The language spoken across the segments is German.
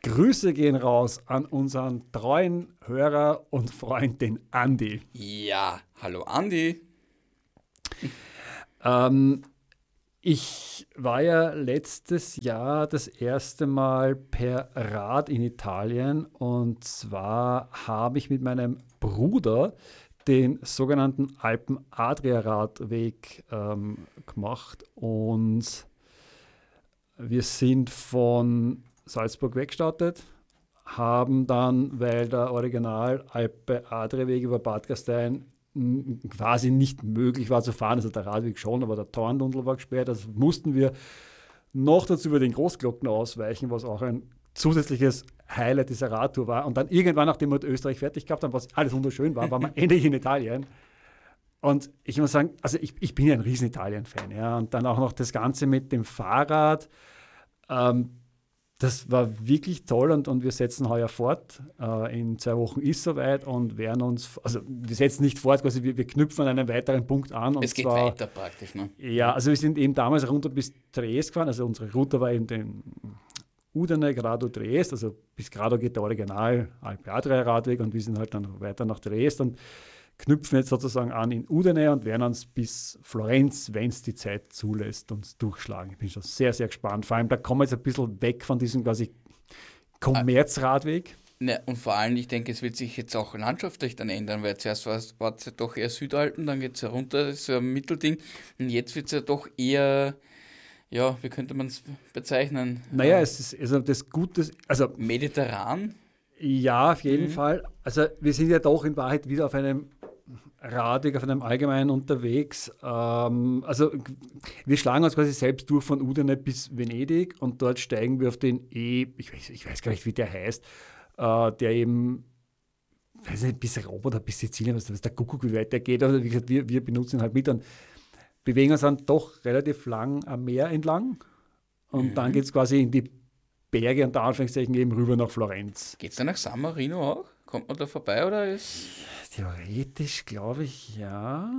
Grüße gehen raus an unseren treuen Hörer und Freund, den Andi. Ja, hallo Andi. Ich war ja letztes Jahr das erste Mal per Rad in Italien und zwar habe ich mit meinem Bruder den sogenannten Alpen-Adria-Radweg gemacht und wir sind von Salzburg weggestartet, haben dann, weil der Original Alpe-Adria-Weg über Bad Gastein quasi nicht möglich war zu fahren, also der Radweg schon, aber der Torntunnel war gesperrt, also mussten wir noch dazu über den Großglocken ausweichen, was auch ein zusätzliches Highlight dieser Radtour war. Und dann irgendwann, nachdem wir Österreich fertig gehabt haben, was alles wunderschön war, waren wir endlich in Italien. Und ich muss sagen, also ich bin ja ein riesen Italien-Fan, ja, und dann auch noch das Ganze mit dem Fahrrad, das war wirklich toll und wir setzen heuer fort. In 2 Wochen ist soweit und werden uns, also wir setzen nicht fort, quasi wir knüpfen an einen weiteren Punkt an. Und Es geht zwar, weiter praktisch, ne? ja, also wir sind eben damals runter bis Triest gefahren, also unsere Route war eben den Udine, Grado, Triest, also bis Grado geht der Original Alpe-Adria-Radweg und wir sind halt dann weiter nach Triest und knüpfen jetzt sozusagen an in Udine und werden uns bis Florenz, wenn es die Zeit zulässt, uns durchschlagen. Ich bin schon sehr, sehr gespannt. Vor allem, da kommen wir jetzt ein bisschen weg von diesem quasi Kommerzradweg. Ne, und vor allem, ich denke, es wird sich jetzt auch landschaftlich dann ändern, weil zuerst war es ja doch eher Südalpen, dann geht es ja runter, das ist so ein Mittelding, und jetzt wird es ja doch eher, ja, wie könnte man es bezeichnen? Naja, es ist also das Gute, also Mediterran? ja, auf jeden Fall. Also wir sind ja doch in Wahrheit wieder auf einem Radweg, auf einem allgemeinen unterwegs. Also wir schlagen uns quasi selbst durch von Udine bis Venedig und dort steigen wir auf den ich weiß gar nicht, wie der heißt, der eben, weiß nicht, bis Rom oder bis Sizilien, was der Kuckuck, wie weit der geht. Also wie gesagt, wir benutzen ihn halt mit und bewegen uns dann doch relativ lang am Meer entlang und dann geht es quasi in die Berge, unter Anführungszeichen, eben rüber nach Florenz. Geht es dann nach San Marino auch? Kommt man da vorbei oder ist Theoretisch glaube ich, ja.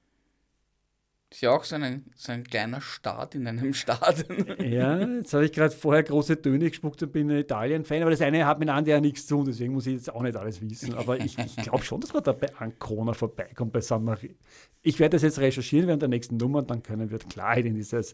ja auch so ein kleiner Staat in einem Staat? Ja, jetzt habe ich gerade vorher große Töne gespuckt und bin ein Italien-Fan, aber das eine hat mit dem anderen ja nichts zu tun, deswegen muss ich jetzt auch nicht alles wissen. Aber ich glaube schon, dass man da bei Ancona vorbeikommt, bei San Marino. Ich werde das jetzt recherchieren während der nächsten Nummer und dann können wir Klarheit in dieses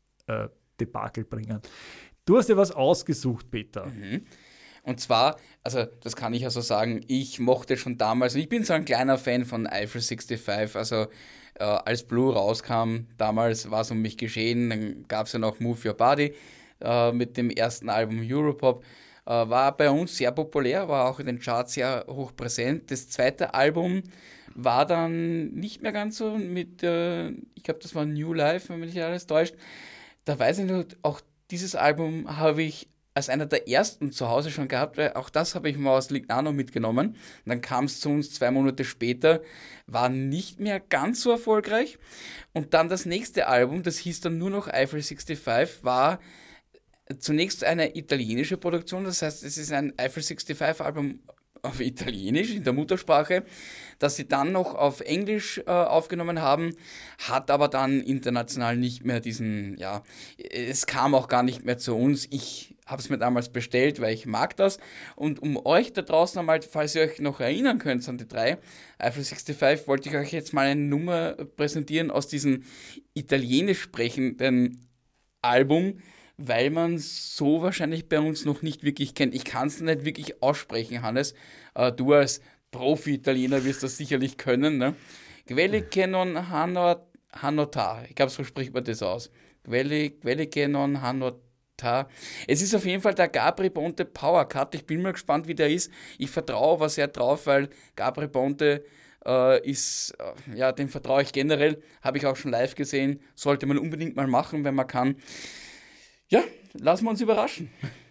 Debakel bringen. Du hast dir was ausgesucht, Peter. Und zwar, also das kann ich also sagen, ich mochte schon damals, ich bin so ein kleiner Fan von Eiffel 65, also als Blue rauskam, damals war es um mich geschehen, dann gab es ja noch Move Your Body mit dem ersten Album Europop, war bei uns sehr populär, war auch in den Charts sehr hoch präsent. Das zweite Album war dann nicht mehr ganz so mit, ich glaube das war New Life, wenn mich nicht alles täuscht, da weiß ich noch, auch dieses Album habe ich als einer der ersten zu Hause schon gehabt, weil auch das habe ich mal aus Lignano mitgenommen. Und dann kam es zu uns 2 Monate später, war nicht mehr ganz so erfolgreich. Und dann das nächste Album, das hieß dann nur noch Eiffel 65, war zunächst eine italienische Produktion. Das heißt, es ist ein Eiffel 65 Album auf Italienisch, in der Muttersprache, das sie dann noch auf Englisch aufgenommen haben, hat aber dann international nicht mehr diesen, ja, es kam auch gar nicht mehr zu uns. Ich habe es mir damals bestellt, weil ich mag das. Und um euch da draußen einmal, falls ihr euch noch erinnern könnt an die 3, Eiffel 65, wollte ich euch jetzt mal eine Nummer präsentieren aus diesem italienisch sprechenden Album, weil man so wahrscheinlich bei uns noch nicht wirklich kennt. Ich kann es nicht wirklich aussprechen, Hannes. Du als Profi-Italiener wirst das sicherlich können. Ne? Quelle che non hanno ta. Ich glaube, so spricht man das aus. Quelle che non hanno ta. Es ist auf jeden Fall der Gabri Ponte Power Cut. Ich bin mal gespannt, wie der ist. Ich vertraue aber sehr drauf, weil Gabri Ponte ist, ja, dem vertraue ich generell. Habe ich auch schon live gesehen. Sollte man unbedingt mal machen, wenn man kann. Ja, lassen wir uns überraschen.